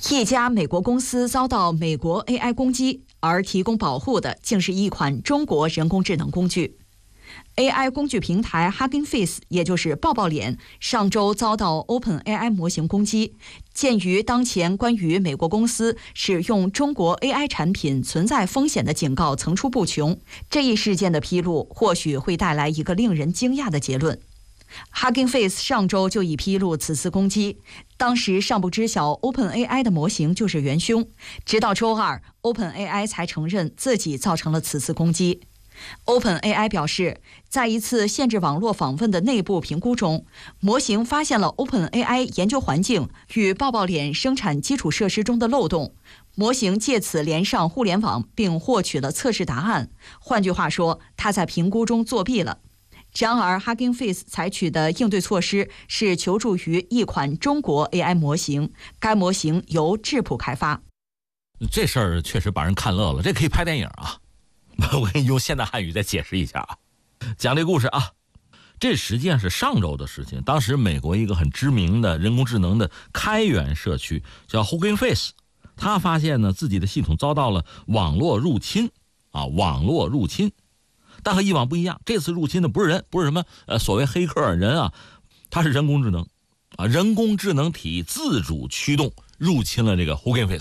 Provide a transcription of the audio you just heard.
一家美国公司遭到美国 AI 攻击，而提供保护的竟是一款中国人工智能工具。AI 工具平台 Hugging Face， 也就是抱抱脸，上周遭到 OpenAI 模型攻击。鉴于当前关于美国公司使用中国 AI 产品存在风险的警告层出不穷，这一事件的披露或许会带来一个令人惊讶的结论。Hugging Face 上周就已披露此次攻击，当时尚不知晓 OpenAI 的模型就是元凶，直到周二 OpenAI 才承认自己造成了此次攻击。OpenAI 表示，在一次限制网络访问的内部评估中，模型发现了 OpenAI 研究环境与抱抱脸生产基础设施中的漏洞，模型借此连上互联网并获取了测试答案。换句话说，它在评估中作弊了。然而 Hugging Face 采取的应对措施是求助于一款中国 AI 模型，该模型由智谱开发。 这事儿确实把人看乐了，这可以拍电影啊！我给你用现代汉语再解释一下啊，讲这故事啊。这实际上是上周的事情，当时美国一个很知名的人工智能的开源社区叫 Hugging Face， 他发现呢自己的系统遭到了网络入侵啊，网络入侵。但和以往不一样，这次入侵的不是人，不是什么所谓黑客人啊，它是人工智能啊，人工智能体自主驱动入侵了这个 Hugging Face。